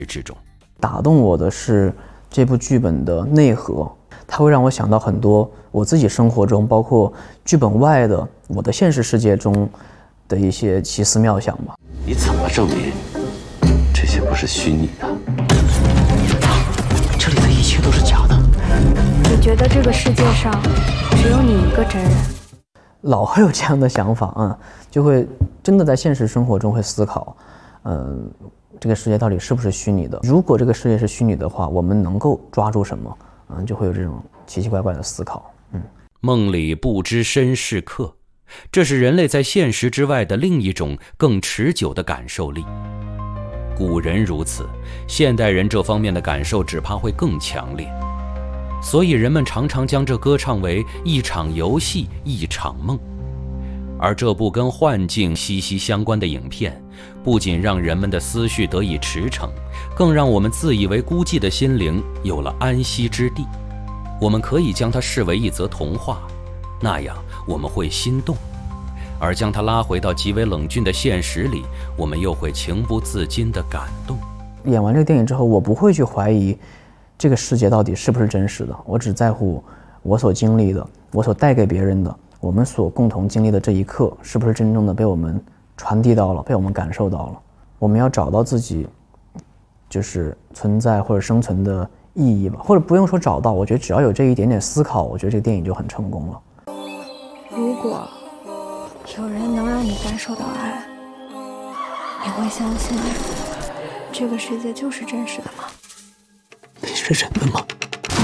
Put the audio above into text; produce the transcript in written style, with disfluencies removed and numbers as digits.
之中。 打动我的是这部剧本的内核，它会让我想到很多我自己生活中，包括剧本外的我的现实世界中的一些奇思妙想吧。 你怎么证明这些不是虚拟的？ 这里的一切都是假的。 你觉得这个世界上只有你一个真人？ 老会有这样的想法，就会真的在现实生活中会思考，这个世界到底是不是虚拟的？如果这个世界是虚拟的话，我们能够抓住什么？就会有这种奇奇怪怪的思考。 梦里不知身是客，这是人类在现实之外的另一种更持久的感受力。古人如此，现代人这方面的感受只怕会更强烈。所以人们常常将这歌唱为一场游戏，一场梦。而这部跟幻境息息相关的影片，不仅让人们的思绪得以驰骋，更让我们自以为孤寂的心灵有了安息之地。我们可以将它视为一则童话，那样我们会心动；而将它拉回到极为冷峻的现实里，我们又会情不自禁地感动。 演完这个电影之后，我不会去怀疑这个世界到底是不是真实的，我只在乎我所经历的，我所带给别人的，我们所共同经历的这一刻，是不是真正的被我们传递到了，被我们感受到了。我们要找到自己就是存在或者生存的意义吧，或者不用说找到，我觉得只要有这一点点思考，我觉得这个电影就很成功了。 如果有人能让你感受到爱，你会相信这个世界就是真实的吗？ 你是人的吗？